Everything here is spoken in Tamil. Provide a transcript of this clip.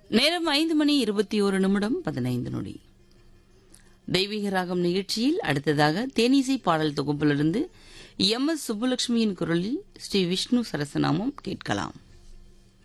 நேரம் 5:21:15. தெய்வீக ராகம் நிகழ்ச்சியில் அடுத்ததாக தேனீசை பாடல் தொகுப்பிலிருந்து எம்.எஸ். சுப்புலட்சுமியின் குரலில் ஸ்ரீ விஷ்ணு சரசநாமம் கேட்கலாம்.